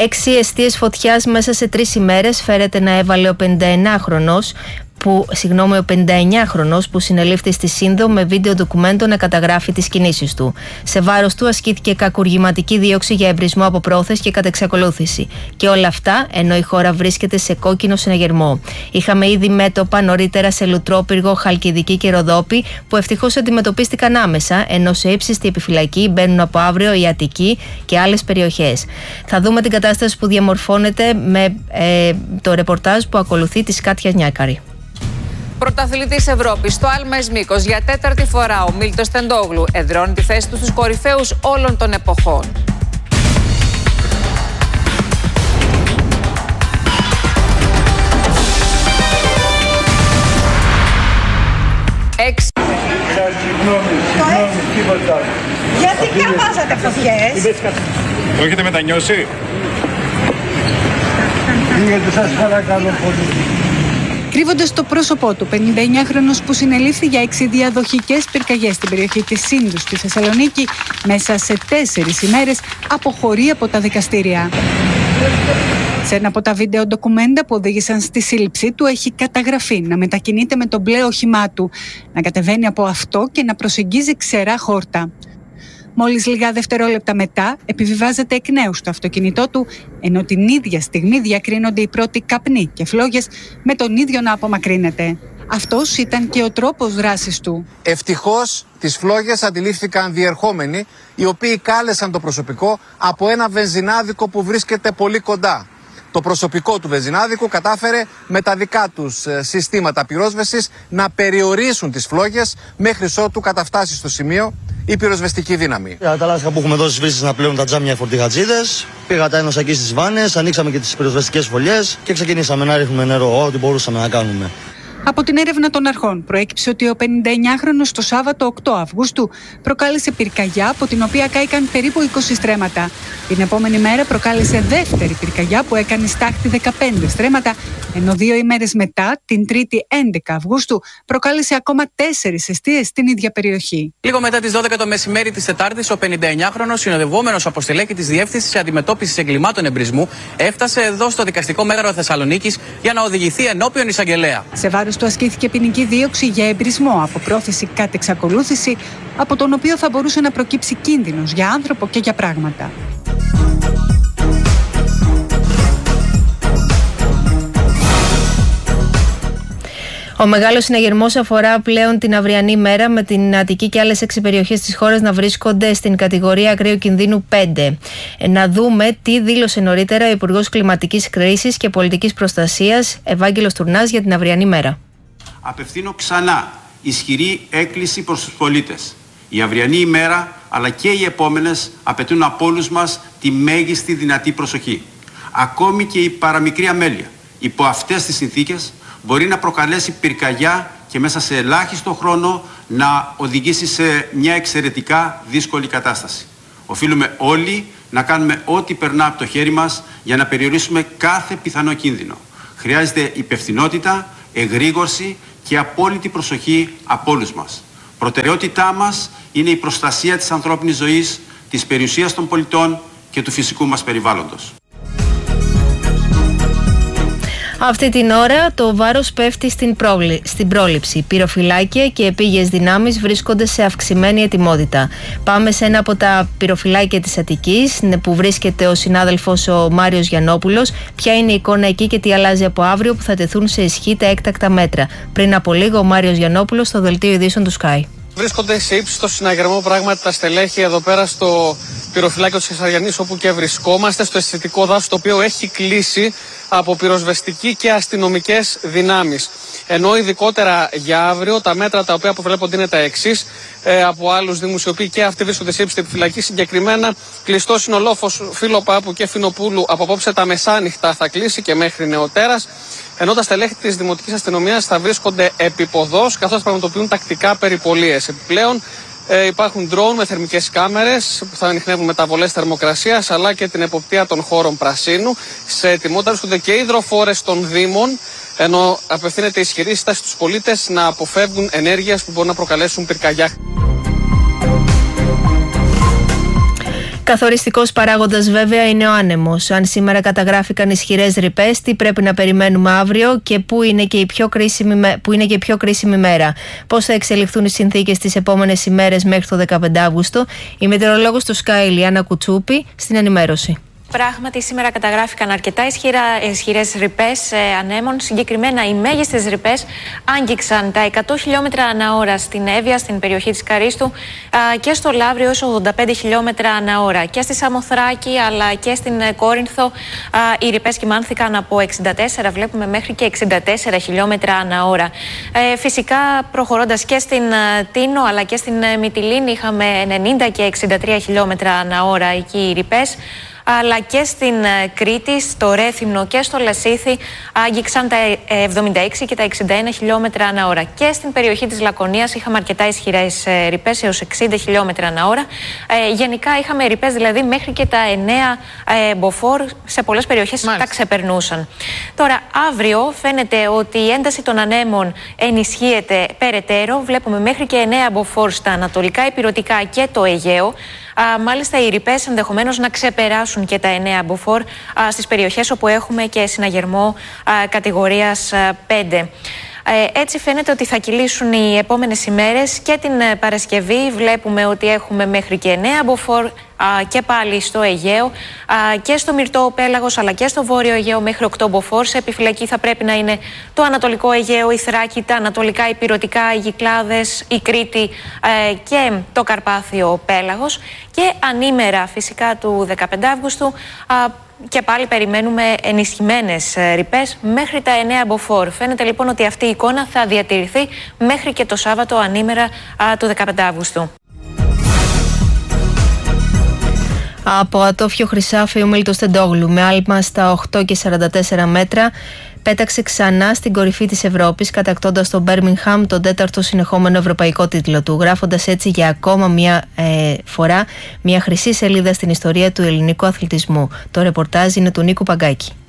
6 εστίες φωτιάς μέσα σε 3 ημέρες φέρεται να έβαλε ο 59χρονος που συνελήφθη στη Σύνδο με βίντεο ντοκουμέντο να καταγράφει τις κινήσεις του. Σε βάρος του ασκήθηκε κακουργηματική δίωξη για εμπρισμό από πρόθεση και κατεξακολούθηση. Και όλα αυτά ενώ η χώρα βρίσκεται σε κόκκινο συναγερμό. Είχαμε ήδη μέτωπα νωρίτερα σε Λουτρόπυργο, Χαλκιδική και Ροδόπη που ευτυχώς αντιμετωπίστηκαν άμεσα, ενώ σε ύψιστη επιφυλακή μπαίνουν από αύριο η Αττική και άλλες περιοχές. Θα δούμε την κατάσταση που διαμορφώνεται με το ρεπορτάζ που ακολουθεί της Κάτιας Νιάκαρη. Πρωταθλητής Ευρώπης στο άλμες μήκος για 4η φορά, ο Μίλτος Τεντόγλου εδραιώνει τη θέση του στους κορυφαίους όλων των εποχών. Γιατί καβάζατε φωτιές? Το έχετε μετανιώσει? Γιατί σας παρακαλώ πολύ. Κρύβοντας το πρόσωπό του, 59χρονος που συνελήφθη για 6 διαδοχικές πυρκαγιές στην περιοχή της Σύνδου στη Θεσσαλονίκη, μέσα σε 4 ημέρες αποχωρεί από τα δικαστήρια. Σε ένα από τα βίντεο ντοκουμέντα που οδήγησαν στη σύλληψή του έχει καταγραφεί να μετακινείται με το μπλε όχημά του, να κατεβαίνει από αυτό και να προσεγγίζει ξερά χόρτα. Μόλις λίγα δευτερόλεπτα μετά επιβιβάζεται εκ νέου στο αυτοκίνητό του, ενώ την ίδια στιγμή διακρίνονται οι πρώτοι καπνοί και φλόγες με τον ίδιο να απομακρύνεται. Αυτός ήταν και ο τρόπος δράσης του. Ευτυχώς τις φλόγες αντιλήφθηκαν διερχόμενοι, οι οποίοι κάλεσαν το προσωπικό από ένα βενζινάδικο που βρίσκεται πολύ κοντά. Το προσωπικό του βενζινάδικου κατάφερε με τα δικά τους συστήματα πυρόσβεσης να περιορίσουν τις φλόγες μέχρι ότου καταφτάσει στο σημείο η πυροσβεστική δύναμη. Τα λάσκα που έχουμε δώσει σβήσεις να πλέουν τα τζάμια οι φορτηγατζίδες. Πήγα τα ένωσα εκεί στις βάνες, ανοίξαμε και τις πυροσβεστικές φωλιές και ξεκινήσαμε να ρίχνουμε νερό, ό,τι μπορούσαμε να κάνουμε. Από την έρευνα των αρχών προέκυψε ότι ο 59χρονος το Σάββατο 8 Αυγούστου προκάλεσε πυρκαγιά από την οποία κάηκαν περίπου 20 στρέμματα. Την επόμενη μέρα προκάλεσε δεύτερη πυρκαγιά που έκανε στάχτη 15 στρέμματα, ενώ 2 ημέρες μετά, την Τρίτη 11 Αυγούστου, προκάλεσε ακόμα 4 εστίες στην ίδια περιοχή. Λίγο μετά τις 12 το μεσημέρι της Τετάρτης, ο 59χρονος συνοδευόμενος από στελέχη της Διεύθυνσης Αντιμετώπισης Εγκλημάτων Εμπρισμού έφτασε εδώ στο δικαστικό μέγαρο Θεσσαλονίκης για να οδηγηθεί ενώπιον εισαγγελέα. Σε βάρος του ασκήθηκε ποινική δίωξη για εμπρισμό από πρόθεση κατ' εξακολούθηση, από τον οποίο θα μπορούσε να προκύψει κίνδυνος για άνθρωπο και για πράγματα. Ο μεγάλος συναγερμός αφορά πλέον την αυριανή μέρα, με την Αττική και άλλες 6 περιοχές της χώρας να βρίσκονται στην κατηγορία ακραίου κινδύνου 5. Να δούμε τι δήλωσε νωρίτερα ο Υπουργός Κλιματικής Κρίσης και Πολιτικής Προστασίας, Ευάγγελος Τουρνάς, για την αυριανή μέρα. Απευθύνω ξανά ισχυρή έκκληση προς τους πολίτες. Η αυριανή ημέρα αλλά και οι επόμενες απαιτούν από όλους μας τη μέγιστη δυνατή προσοχή. Ακόμη και η παραμικρή αμέλεια υπό αυτές τις συνθήκες μπορεί να προκαλέσει πυρκαγιά και μέσα σε ελάχιστο χρόνο να οδηγήσει σε μια εξαιρετικά δύσκολη κατάσταση. Οφείλουμε όλοι να κάνουμε ό,τι περνά από το χέρι μας για να περιορίσουμε κάθε πιθανό κίνδυνο. Χρειάζεται υπευθυνότητα, εγρήγορση και απόλυτη προσοχή από όλους μας. Προτεραιότητά μας είναι η προστασία της ανθρώπινης ζωής, της περιουσίας των πολιτών και του φυσικού μας περιβάλλοντος. Αυτή την ώρα το βάρος πέφτει στην πρόληψη. Πυροφυλάκια και επίγειες δυνάμεις βρίσκονται σε αυξημένη ετοιμότητα. Πάμε σε ένα από τα πυροφυλάκια της Αττικής, που βρίσκεται ο συνάδελφος ο Μάριος Γιαννόπουλος. Ποια είναι η εικόνα εκεί και τι αλλάζει από αύριο που θα τεθούν σε ισχύ τα έκτακτα μέτρα? Πριν από λίγο ο Μάριος Γιαννόπουλος στο δελτίο ειδήσεων του Sky. Βρίσκονται σε ύψιστο συναγερμό πράγματι τα στελέχη εδώ πέρα στο πυροφυλάκιο της Κεσαριανής, όπου και βρισκόμαστε, στο αισθητικό δάσος, το οποίο έχει κλείσει από πυροσβεστική και αστυνομικές δυνάμεις. Ενώ ειδικότερα για αύριο τα μέτρα τα οποία προβλέπονται είναι τα εξής, από άλλους δήμους οι οποίοι και αυτοί βρίσκονται σε ύψιστη επιφυλακή. Συγκεκριμένα, κλειστός είναι ο λόφος Φιλοπάπου και Φινοπούλου από απόψε τα μεσάνυχτα θα κλείσει και μέχρι νεοτέρας. Ενώ τα στελέχη της Δημοτικής Αστυνομίας θα βρίσκονται επίποδος, καθώς πραγματοποιούν τακτικά περιπολίες. Επιπλέον, υπάρχουν ντρόουν με θερμικές κάμερες που θα ανιχνεύουν μεταβολές θερμοκρασίας, αλλά και την εποπτεία των χώρων πρασίνου. Σε ετοιμότητα βρίσκονται και υδροφόρες των Δήμων, ενώ απευθύνεται ισχυρή στάση στους πολίτες να αποφεύγουν ενέργειες που μπορούν να προκαλέσουν πυρκαγιά. Καθοριστικός παράγοντας βέβαια είναι ο άνεμος. Αν σήμερα καταγράφηκαν ισχυρές ρηπές, τι πρέπει να περιμένουμε αύριο και πού είναι και η πιο κρίσιμη μέρα. Πώς θα εξελιχθούν οι συνθήκες τις επόμενες ημέρες μέχρι το 15 Αύγουστο. Η μετεωρολόγος του Sky, Λιάννα Κουτσούπη, στην ενημέρωση. Πράγματι, σήμερα καταγράφηκαν αρκετά ισχυρές ρηπές ανέμων. Συγκεκριμένα, οι μέγιστες ρηπές άγγιξαν τα 100 χιλιόμετρα ανά ώρα στην Εύβοια, στην περιοχή της Καρίστου, και στο Λαύριο έως 85 χιλιόμετρα ανά ώρα. Και στη Σαμοθράκη αλλά και στην Κόρινθο οι ρηπές κυμάνθηκαν από 64, βλέπουμε, μέχρι και 64 χιλιόμετρα ανά ώρα. Φυσικά, προχωρώντας και στην Τίνο αλλά και στην Μυτιλήνη, είχαμε 90 και 63 χιλιόμετρα ανά ώρα εκεί οι ρηπές. Αλλά και στην Κρήτη, στο Ρέθυμνο και στο Λασίθι άγγιξαν τα 76 και τα 61 χιλιόμετρα ανά ώρα. Και στην περιοχή της Λακωνίας είχαμε αρκετά ισχυρές ρηπές, έως 60 χιλιόμετρα ανά ώρα. Γενικά είχαμε ρηπές δηλαδή μέχρι και τα 9 μποφόρ, σε πολλές περιοχές τα ξεπερνούσαν. Τώρα, αύριο φαίνεται ότι η ένταση των ανέμων ενισχύεται περαιτέρω. Βλέπουμε μέχρι και 9 μποφόρ στα ανατολικά ηπειρωτικά και το Αιγαίο. Μάλιστα, οι ρηπές ενδεχομένως να ξεπεράσουν και τα 9 μποφόρ στις περιοχές όπου έχουμε και συναγερμό κατηγορίας 5. Έτσι φαίνεται ότι θα κυλήσουν οι επόμενες ημέρες. Και την Παρασκευή βλέπουμε ότι έχουμε μέχρι και 9 μποφόρ και πάλι στο Αιγαίο, και στο Μυρτό Πέλαγος αλλά και στο Βόρειο Αιγαίο μέχρι 8 μποφόρ. Σε επιφυλακή θα πρέπει να είναι το Ανατολικό Αιγαίο, η Θράκη, τα Ανατολικά Ηπειρωτικά, οι Κυκλάδες, η Κρήτη και το Καρπάθιο Πέλαγος. Και ανήμερα φυσικά του 15 Αύγουστου και πάλι περιμένουμε ενισχυμένες ρηπές μέχρι τα 9 μποφόρ. Φαίνεται λοιπόν ότι αυτή η εικόνα θα διατηρηθεί μέχρι και το Σάββατο ανήμερα του 15 Αύγουστου. Από Ατόφιο Χρυσάφι, ο Μίλτος Τεντόγλου με άλμα στα 8 και 44 μέτρα πέταξε ξανά στην κορυφή της Ευρώπης, κατακτώντας στο Μπέρμιγχαμ τον 4ο συνεχόμενο ευρωπαϊκό τίτλο του, γράφοντας έτσι για ακόμα μια φορά μια χρυσή σελίδα στην ιστορία του ελληνικού αθλητισμού. Το ρεπορτάζ είναι του Νίκου Παγκάκη.